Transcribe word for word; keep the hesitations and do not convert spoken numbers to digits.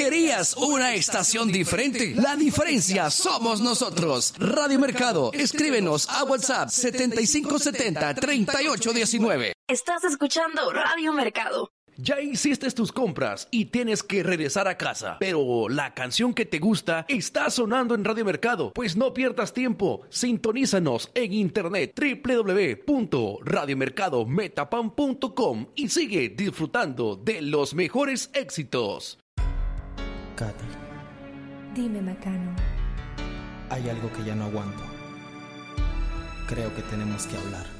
¿Querías una estación diferente? La diferencia somos nosotros. Radio Mercado. Escríbenos a WhatsApp setenta y cinco setenta, treinta y ocho diecinueve. Estás escuchando Radio Mercado. Ya hiciste tus compras y tienes que regresar a casa, pero la canción que te gusta está sonando en Radio Mercado. Pues no pierdas tiempo, sintonízanos en internet doble u doble u doble u punto radio mercado metapan punto com y sigue disfrutando de los mejores éxitos. Katy, dime, Macano. hay algo que ya no aguanto. Creo que tenemos que hablar.